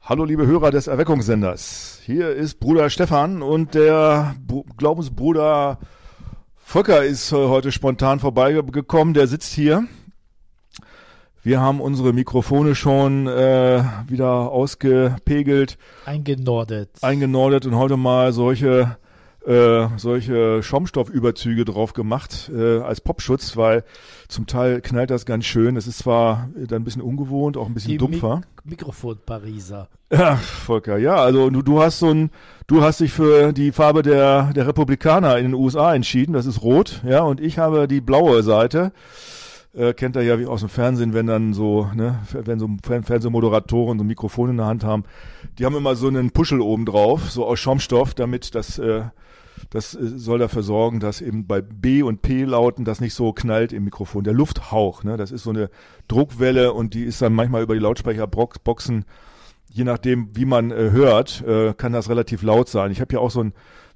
Hallo liebe Hörer des Erweckungssenders. Hier ist Bruder Stefan und der Glaubensbruder Volker ist heute spontan vorbeigekommen. Der sitzt hier. Wir haben unsere Mikrofone schon wieder ausgepegelt. Eingenordet und heute mal solche Schaumstoffüberzüge drauf gemacht als Popschutz, weil zum Teil knallt das ganz schön. Es ist zwar dann ein bisschen ungewohnt, auch ein bisschen dumpfer. Mikrofon-Pariser. Ja, Volker, ja, also du hast dich für die Farbe der Republikaner in den USA entschieden, das ist rot, ja, und ich habe die blaue Seite. Kennt ihr ja wie aus dem Fernsehen, wenn dann so, ne, wenn so Fernsehmoderatoren so ein Mikrofon in der Hand haben, die haben immer so einen Puschel oben drauf, so aus Schaumstoff, damit das soll dafür sorgen, dass eben bei B- und P-Lauten das nicht so knallt im Mikrofon. Der Lufthauch, ne, das ist so eine Druckwelle und die ist dann manchmal über die Lautsprecherboxen, je nachdem wie man hört, kann das relativ laut sein. Ich habe ja auch so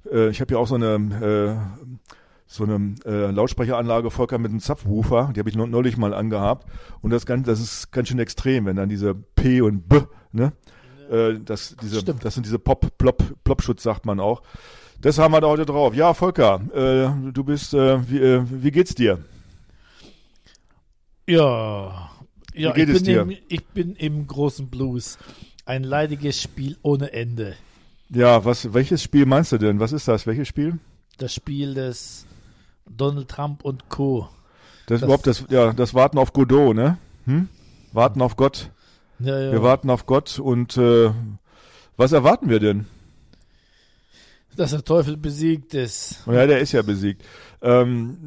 eine Lautsprecheranlage, Volker, mit einem Zapfwoofer, die habe ich neulich mal angehabt und das ist ganz schön extrem, wenn dann diese P und B, ne, das sind diese Plop-Schutz, sagt man auch. Das haben wir da heute drauf. Ja, Volker, du bist, wie geht's dir? Ja, wie geht es dir? Ich bin im großen Blues. Ein leidiges Spiel ohne Ende. Ja, welches Spiel meinst du denn? Was ist das? Welches Spiel? Das Spiel des Donald Trump und Co. Das Warten auf Godot, ne? Warten auf Gott. Ja. Wir warten auf Gott und was erwarten wir denn? Dass der Teufel besiegt ist. Ja, der ist ja besiegt. Aber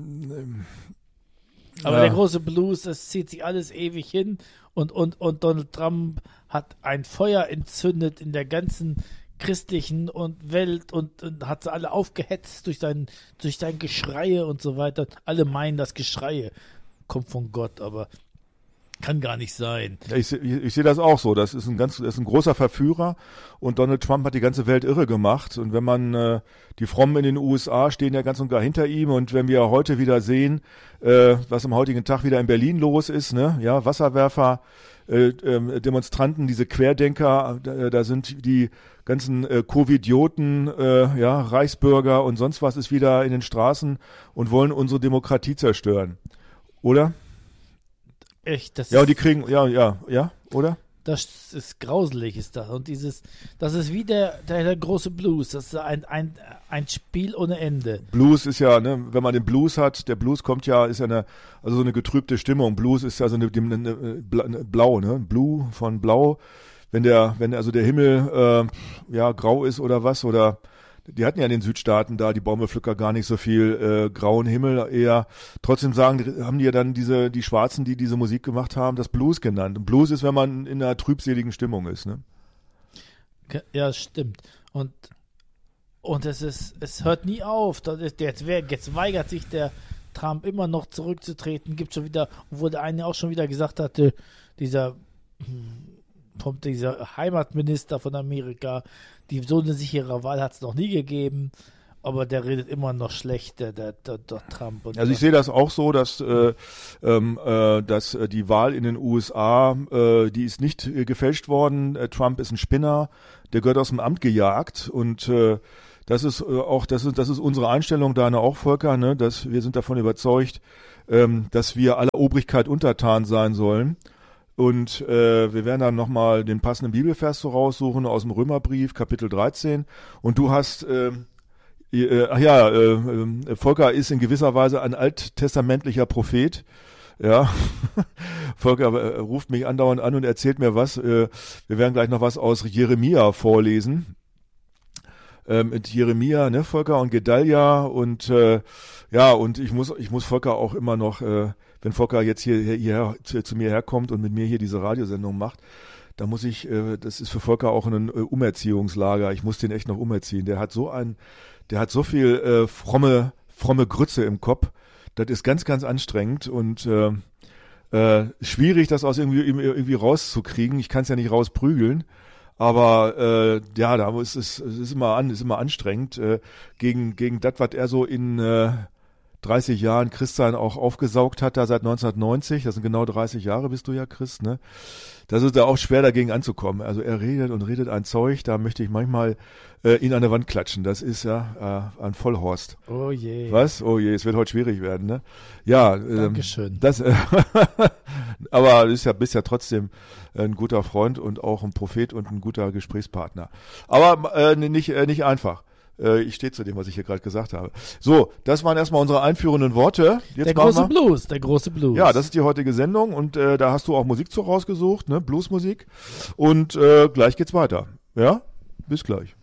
der große Blues, das zieht sich alles ewig hin und Donald Trump hat ein Feuer entzündet in der ganzen christlichen und Welt und hat sie alle aufgehetzt durch sein Geschreie und so weiter. Alle meinen, das Geschreie kommt von Gott, aber kann gar nicht sein. Ja, ich sehe das auch so. Das ist ein großer Verführer und Donald Trump hat die ganze Welt irre gemacht. Und wenn man die Frommen in den USA stehen ja ganz und gar hinter ihm. Und wenn wir heute wieder sehen, was am heutigen Tag wieder in Berlin los ist, ne, ja, Wasserwerfer, Demonstranten, diese Querdenker, da sind die ganzen Covidioten, Reichsbürger und sonst was ist wieder in den Straßen und wollen unsere Demokratie zerstören, oder? Echt, und die kriegen, oder? Das ist grauselig, ist das. Und das ist wie der große Blues. Das ist ein Spiel ohne Ende. Blues ist ja, ne, wenn man den Blues hat, der Blues kommt ja, ist ja so eine getrübte Stimmung. Blues ist ja so eine Blau, ne? Blue von Blau. Wenn also der Himmel, grau ist oder was, oder die hatten ja in den Südstaaten da, die Baumwollpflücker, gar nicht so viel grauen Himmel, eher. Trotzdem haben die ja dann die Schwarzen, die diese Musik gemacht haben, das Blues genannt. Und Blues ist, wenn man in einer trübseligen Stimmung ist, ne? Ja, stimmt. Und es hört nie auf. Jetzt weigert sich der Trump immer noch zurückzutreten. Gibt schon wieder, obwohl der eine auch schon wieder gesagt hatte, dieser Heimatminister von Amerika, so eine sichere Wahl hat es noch nie gegeben, aber der redet immer noch schlecht, der Trump. Also ich sehe das auch so, dass die Wahl in den USA, die ist nicht gefälscht worden. Trump ist ein Spinner, der gehört aus dem Amt gejagt und das ist unsere Einstellung, deine auch, Volker, ne, dass wir sind davon überzeugt, dass wir aller Obrigkeit untertan sein sollen. Und wir werden dann nochmal den passenden Bibelvers so raussuchen aus dem Römerbrief, Kapitel 13. Und du hast, Volker ist in gewisser Weise ein alttestamentlicher Prophet. Ja, Volker ruft mich andauernd an und erzählt mir was. Wir werden gleich noch was aus Jeremia vorlesen. Mit Jeremia, ne, Volker, und Gedalia und und ich muss Volker auch immer noch, wenn Volker jetzt hierher zu mir herkommt und mit mir hier diese Radiosendung macht, da muss ich, das ist für Volker auch ein Umerziehungslager. Ich muss den echt noch umerziehen. Der hat so viel fromme Grütze im Kopf. Das ist ganz, ganz anstrengend und schwierig, das aus irgendwie rauszukriegen. Ich kann es ja nicht rausprügeln. Aber da ist es immer anstrengend gegen das, was er so in 30 Jahren Christsein auch aufgesaugt hat, da seit 1990, das sind genau 30 Jahre bist du ja Christ, ne? Das ist ja auch schwer dagegen anzukommen. Also er redet und redet ein Zeug, da möchte ich manchmal ihn an der Wand klatschen. Das ist ja ein Vollhorst. Oh je. Was? Oh je, es wird heute schwierig werden, ne? Ja, Dankeschön. das, aber du bist ja trotzdem ein guter Freund und auch ein Prophet und ein guter Gesprächspartner. Aber nicht einfach. Ich stehe zu dem, was ich hier gerade gesagt habe. So, das waren erstmal unsere einführenden Worte. Jetzt der große Blues. Ja, das ist die heutige Sendung und da hast du auch Musik zu rausgesucht, ne? Bluesmusik. Und gleich geht's weiter. Ja, bis gleich.